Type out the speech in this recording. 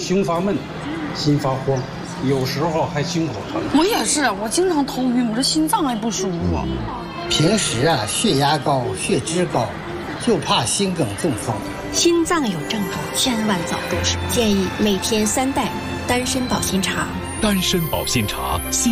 胸发闷、心发慌，有时候还心口疼。 我也是，我经常头晕，我这心脏还不舒服。 平时血压高、血脂高，就怕心梗中风。 心脏有症状，千万早重视。建议每天3袋丹参保心茶。 丹参保心茶。